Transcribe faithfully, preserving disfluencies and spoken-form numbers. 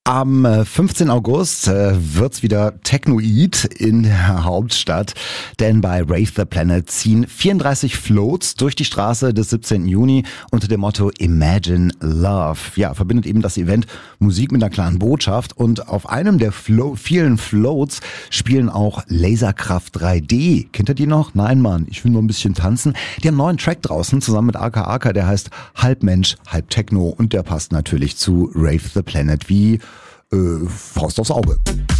Am fünfzehnten August äh, wird's wieder Technoid in der Hauptstadt, denn bei Rave the Planet ziehen vierunddreißig Floats durch die Straße des siebzehnten Juni unter dem Motto Imagine Love. Ja, verbindet eben das Event Musik mit einer klaren Botschaft und auf einem der Flo- vielen Floats spielen auch Laserkraft drei D. Kennt ihr die noch? Nein, Mann, ich will nur ein bisschen tanzen. Die haben einen neuen Track draußen zusammen mit A K A K, der heißt Halb Mensch, Halb Techno und der passt natürlich zu Rave the Planet wie Äh, Faust aufs Auge.